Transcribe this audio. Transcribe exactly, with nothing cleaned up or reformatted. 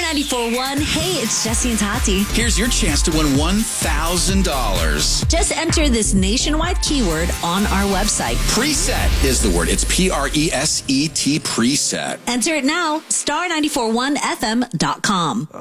ninety-four point one. Hey, it's Jesse and Tati. Here's your chance to win one thousand dollars. Just enter this nationwide keyword on our website. Preset is the word. It's P R E S E T, preset. Enter it now, star nine four one F M dot com.